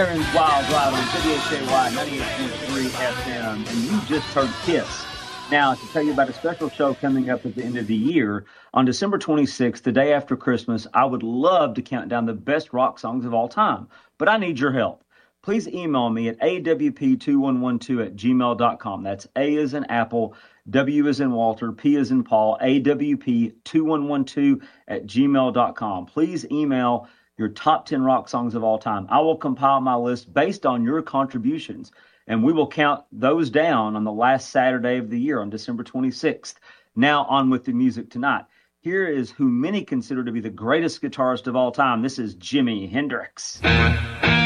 Aaron's Wild Ride on WHAY 98.3 FM, and you just heard Kiss. Now, to tell you about a special show coming up at the end of the year, on December 26th, the day after Christmas, I would love to count down the best rock songs of all time, but I need your help. Please email me at awp2112@gmail.com. That's A as in Apple, W as in Walter, P as in Paul, awp2112@gmail.com. Please email your top 10 rock songs of all time. I will compile my list based on your contributions, and we will count those down on the last Saturday of the year on December 26th. Now on with the music tonight. Here is who many consider to be the greatest guitarist of all time. This is Jimi Hendrix.